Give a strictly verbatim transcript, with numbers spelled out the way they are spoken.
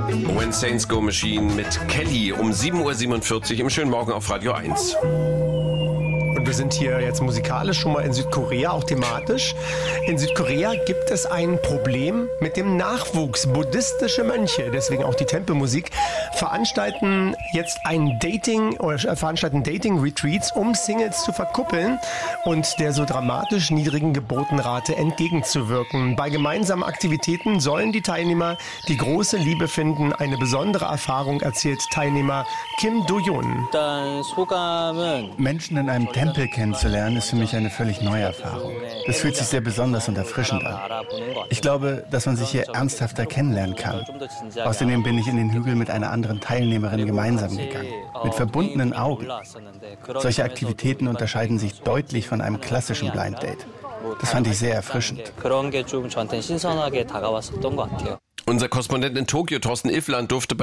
When Saints Go Machine mit Kelly um sieben Uhr siebenundvierzig im schönen Morgen auf Radio eins. Und wir sind hier jetzt musikalisch schon mal in Südkorea, auch thematisch. In Südkorea gibt es ein Problem mit dem Nachwuchs. Buddhistische Mönche, deswegen auch die Tempelmusik, veranstalten jetzt ein Dating oder veranstalten Dating-Retreats, um Singles zu verkuppeln und der so dramatisch niedrigen Geburtenrate entgegenzuwirken. Bei gemeinsamen Aktivitäten sollen die Teilnehmer die große Liebe finden. Eine besondere Erfahrung erzählt Teilnehmer Kim Do-Yoon. Menschen in einem Tempel kennenzulernen, ist für mich eine völlig neue Erfahrung. Das fühlt sich sehr besonders und erfrischend an. Ich glaube, dass man sich hier ernsthafter kennenlernen kann. Außerdem bin ich in den Hügel mit einer anderen Teilnehmerin gemeinsam gegangen. Mit verbundenen Augen. Solche Aktivitäten unterscheiden sich deutlich von einem klassischen Blind Date. Das fand ich sehr erfrischend. Unser Korrespondent in Tokio, Thorsten Iffland, durfte